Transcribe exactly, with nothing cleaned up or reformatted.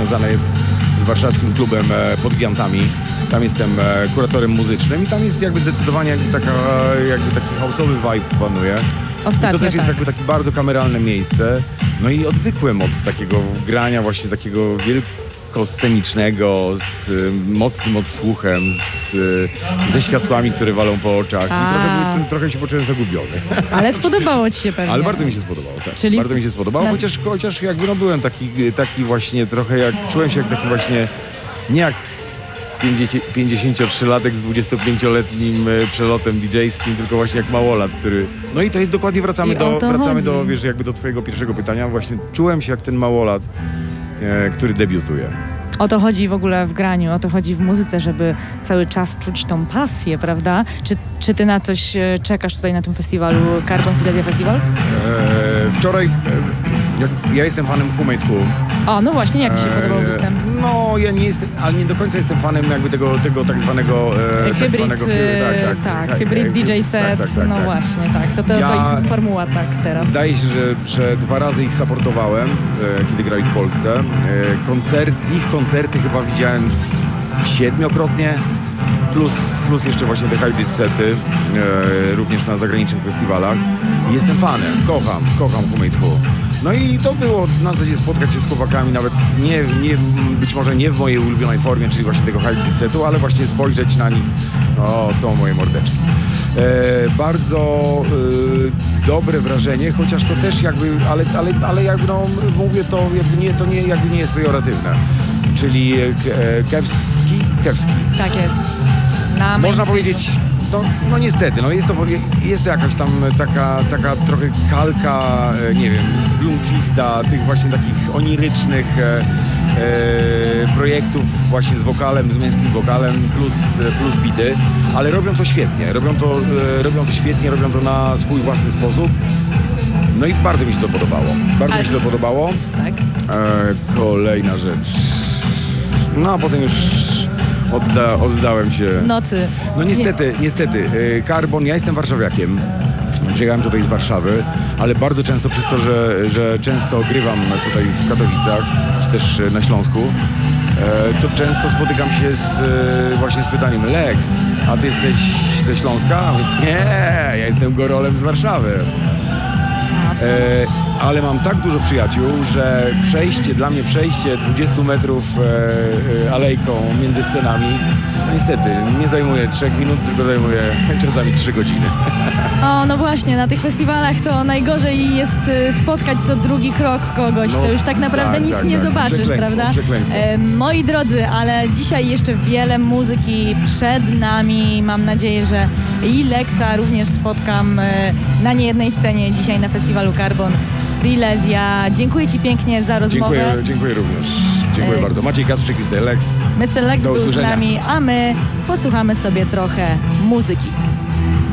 związane jest z warszawskim klubem e, Pod Gwiantami. Tam jestem e, kuratorem muzycznym i tam jest jakby zdecydowanie jakby, taka, jakby taki house'owy vibe panuje. Ostatnio, I to też jest tak. jakby takie bardzo kameralne miejsce. No i odwykłem od takiego grania właśnie takiego wielkoscenicznego, z y, mocnym odsłuchem, z, y, ze światłami, które walą po oczach. I trochę, trochę się poczułem zagubiony. Ale spodobało ci się pewnie. Ale bardzo mi się spodobało, tak. Czyli- Bardzo mi się spodobało, Na- chociaż, chociaż jakby no byłem taki, taki właśnie trochę jak, czułem się jak taki właśnie, nie jak pięćdziesięciotrzylatek z dwudziestopięcioletnim e, przelotem didżejskim, tylko właśnie jak małolat, który... No i to jest dokładnie, wracamy, I do, o to wracamy chodzi. do, wiesz, jakby do twojego pierwszego pytania. Właśnie czułem się jak ten małolat, e, który debiutuje. O to chodzi w ogóle w graniu, o to chodzi w muzyce, żeby cały czas czuć tą pasję, prawda? Czy, czy ty na coś e, czekasz tutaj na tym festiwalu, Carbon Silesia Festival? E, wczoraj, e, jak, ja jestem fanem Who Made Who. O, no właśnie, jak ci się podobał występ? No, ja nie jestem, ale nie do końca jestem fanem jakby tego, tego tak zwanego... E, tak Hybryd, zwanego e, tak, hybryd D J set, tak, tak, tak, no tak. właśnie, tak, to, to, Ja- to ich formuła tak teraz. Zdaje się, że, że dwa razy ich supportowałem, e, kiedy grali w Polsce. E, koncert, ich koncerty chyba widziałem z, siedmiokrotnie, plus, plus jeszcze właśnie te hybrid sety, e, również na zagranicznych festiwalach. Jestem fanem, kocham, kocham Who Made Who. No i to było na zasadzie spotkać się z chłopakami, nawet nie, nie, być może nie w mojej ulubionej formie, czyli właśnie tego hybrid setu, ale właśnie spojrzeć na nich, o, są moje mordeczki. E, bardzo e, dobre wrażenie, chociaż to też jakby, ale, ale, ale jakby no, mówię to, jakby nie, to nie, jakby nie jest pejoratywne. Czyli e, kewski, kewski. Tak jest. Na main Można stage'u. powiedzieć, no, no niestety, no jest to, jest to jakaś tam taka, taka trochę kalka, e, nie wiem, Bloomfista, tych właśnie takich onirycznych e, e, projektów właśnie z wokalem, z męskim wokalem plus, plus bity, ale robią to świetnie, robią to, e, robią to świetnie, robią to na swój własny sposób. No i bardzo mi się to podobało, bardzo Ale- mi się to podobało. Tak. E, kolejna rzecz, no a potem już odda, oddałem się... Nocy. No niestety, niestety, y, Carbon, ja jestem warszawiakiem, przyjechałem tutaj z Warszawy, ale bardzo często przez to, że, że często grywam tutaj w Katowicach, czy też y, na Śląsku, y, to często spotykam się z, y, właśnie z pytaniem: Lex, a ty jesteś ze Śląska? A mówię, nie, ja jestem Gorolem z Warszawy. E, ale mam tak dużo przyjaciół, że przejście, dla mnie przejście dwudziestu metrów e, e, alejką między scenami, no niestety nie zajmuje trzech minut, tylko zajmuje czasami trzy godziny. O, no właśnie, na tych festiwalach to najgorzej jest y, spotkać co drugi krok kogoś. No, to już tak naprawdę tak, nic tak, nie tak. zobaczysz, Przekleństwo, prawda? przekleństwo. E, moi drodzy, ale dzisiaj jeszcze wiele muzyki przed nami. Mam nadzieję, że i Lexa również spotkam e, na niejednej scenie dzisiaj na festiwalu Carbon Silesia. Dziękuję ci pięknie za rozmowę. Dziękuję, dziękuję również. Dziękuję E, bardzo. Maciej Kasprzyk, mister Lex. mister Lex Do był z usłyszenia. nami, a my posłuchamy sobie trochę muzyki.